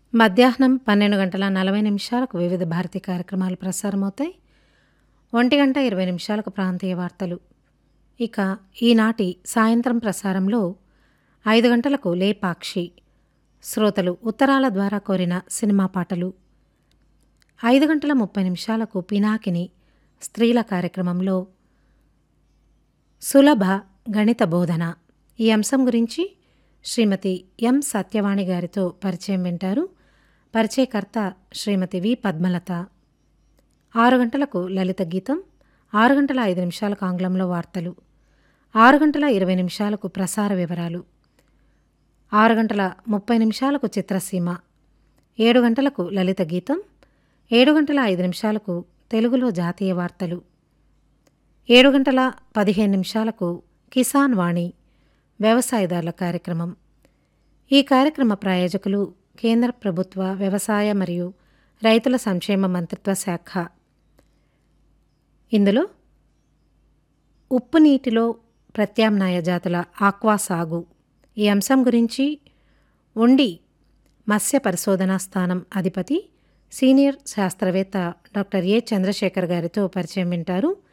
మధ్యాహ్నం 12:40 వివిధ భారతి కార్యక్రమాలు ప్రసారమవుతాయి. 1:20 ప్రాంతీయ వార్తలు. ఇక ఈనాటి సాయంత్రం ప్రసారంలో 5 గంటలకు లేపాక్షి శ్రోతలు ఉత్తరాల ద్వారా కోరిన సినిమా పాటలు, 5:30 పినాకిని స్త్రీల కార్యక్రమంలో సులభ గణిత బోధన ఈ అంశం గురించి శ్రీమతి ఎం సత్యవాణి గారితో పరిచయం వింటారు. పరిచయకర్త శ్రీమతి వి పద్మలత. 6 గంటలకు లలిత గీతం, 6:05 ఆంగ్లంలో వార్తలు, 6:20 ప్రసార వివరాలు, 6:30 చిత్రసీమ, 7 గంటలకు లలిత గీతం, 7:05 తెలుగులో జాతీయ వార్తలు, 7:15 కిసాన్ వాణి వ్యవసాయదారుల కార్యక్రమం. ఈ కార్యక్రమ ప్రాయోజకులు కేంద్ర ప్రభుత్వ వ్యవసాయ మరియు రైతుల సంక్షేమ మంత్రిత్వ శాఖ. ఇందులో ఉప్పు నీటిలో ప్రత్యామ్నాయ జాతుల ఆక్వా సాగు ఈ అంశం గురించి ఉండి మత్స్య పరిశోధనా స్థానం అధిపతి సీనియర్ శాస్త్రవేత్త డాక్టర్ ఏ చంద్రశేఖర్ గారితో పరిచయం వింటారు.